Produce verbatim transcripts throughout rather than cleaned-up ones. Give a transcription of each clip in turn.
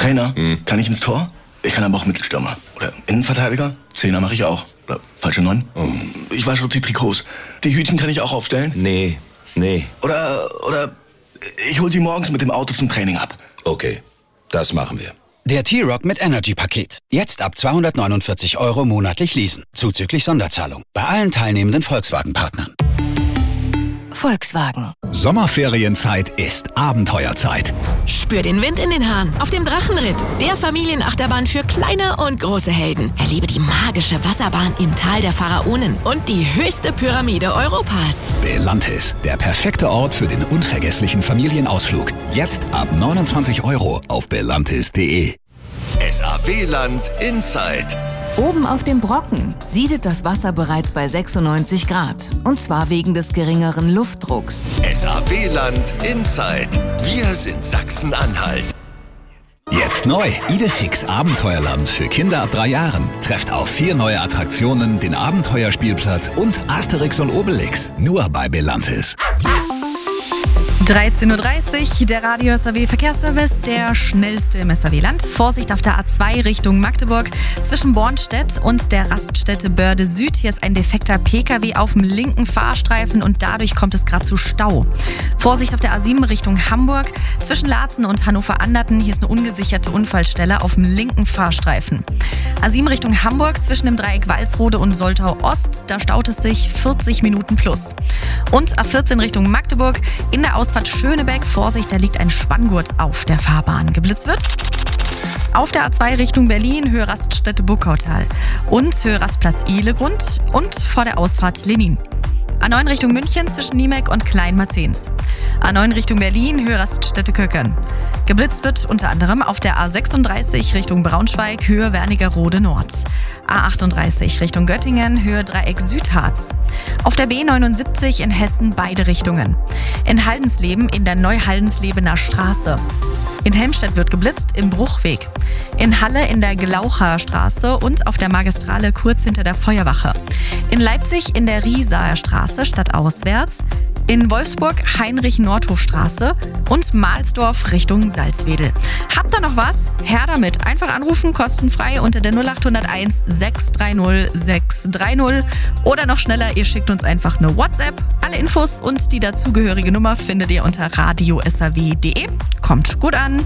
Trainer, hm. kann ich ins Tor? Ich kann aber auch Mittelstürmer. Oder Innenverteidiger? Zehner mache ich auch. Oder falsche Neun? Oh. Ich wasche die Trikots. Die Hütchen kann ich auch aufstellen? Nee, nee. Oder, oder ich hol sie morgens mit dem Auto zum Training ab. Okay, das machen wir. Der T-Rock mit Energy-Paket. Jetzt ab zweihundertneunundvierzig Euro monatlich leasen. Zuzüglich Sonderzahlung. Bei allen teilnehmenden Volkswagen-Partnern. Volkswagen. Sommerferienzeit ist Abenteuerzeit. Spür den Wind in den Haaren auf dem Drachenritt. Der Familienachterbahn für kleine und große Helden. Erlebe die magische Wasserbahn im Tal der Pharaonen und die höchste Pyramide Europas. Belantis, der perfekte Ort für den unvergesslichen Familienausflug. Jetzt ab neunundzwanzig Euro auf belantis punkt de. S A W-Land Inside. Oben auf dem Brocken siedet das Wasser bereits bei sechsundneunzig Grad. Und zwar wegen des geringeren Luftdrucks. S A W-Land Inside. Wir sind Sachsen-Anhalt. Jetzt neu. Idefix Abenteuerland für Kinder ab drei Jahren. Trefft auf vier neue Attraktionen, den Abenteuerspielplatz und Asterix und Obelix. Nur bei Belantis. dreizehn Uhr dreißig, der Radio S A W Verkehrsservice, der schnellste im S A W-Land. Vorsicht auf der A zwei Richtung Magdeburg zwischen Bornstedt und der Raststätte Börde Süd. Hier ist ein defekter P K W auf dem linken Fahrstreifen und dadurch kommt es gerade zu Stau. Vorsicht auf der A sieben Richtung Hamburg zwischen Laatzen und Hannover-Anderten. Hier ist eine ungesicherte Unfallstelle auf dem linken Fahrstreifen. A sieben Richtung Hamburg zwischen dem Dreieck Walsrode und Soltau Ost. Da staut es sich vierzig Minuten plus. Und A vierzehn Richtung Magdeburg in der Ausfahrt Schönebeck. Vorsicht, da liegt ein Spanngurt auf der Fahrbahn. Geblitzt wird. Auf der A zwei Richtung Berlin, Höhe Raststätte Burgautal und Höhe Rastplatz Ihlegrund und vor der Ausfahrt Lenin. A neun Richtung München zwischen Niemek und Kleinmarzens. A neun Richtung Berlin, Höhe Raststätte Köckern. Geblitzt wird unter anderem auf der A sechsunddreißig Richtung Braunschweig, Höhe Wernigerode Nord. A achtunddreißig Richtung Göttingen, Höhe Dreieck Südharz. Auf der B neunundsiebzig in Hessen beide Richtungen. In Haldensleben in der Neuhaldenslebener Straße. In Helmstedt wird geblitzt im Bruchweg. In Halle in der Glaucher Straße und auf der Magistrale kurz hinter der Feuerwache. In Leipzig in der Riesaer Straße stadtauswärts. In Wolfsburg Heinrich-Nordhof-Straße und Mahlsdorf Richtung Salzwedel. Habt ihr noch was? Her damit. Einfach anrufen, kostenfrei unter der null acht null eins sechs drei null sechs drei null oder noch schneller, ihr schickt uns einfach eine WhatsApp. Alle Infos und die dazugehörige Nummer findet ihr unter radio s a w punkt de. Kommt gut an.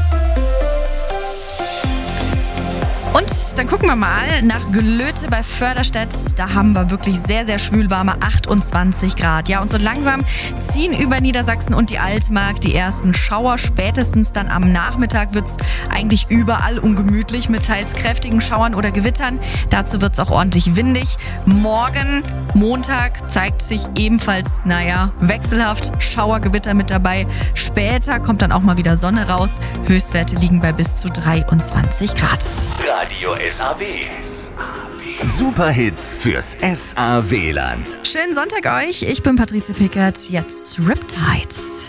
Und dann gucken wir mal nach Glöte bei Förderstedt. Da haben wir wirklich sehr, sehr schwülwarme achtundzwanzig Grad. Ja, und so langsam ziehen über Niedersachsen und die Altmark die ersten Schauer. Spätestens dann am Nachmittag wird es eigentlich überall ungemütlich mit teils kräftigen Schauern oder Gewittern. Dazu wird es auch ordentlich windig. Morgen, Montag, zeigt sich ebenfalls, naja, wechselhaft Schauergewitter mit dabei. Später kommt dann auch mal wieder Sonne raus. Höchstwerte liegen bei bis zu dreiundzwanzig Grad. Radio S A W. Superhits fürs S A W-Land. Schönen Sonntag euch. Ich bin Patrizia Pickert. Jetzt Riptide.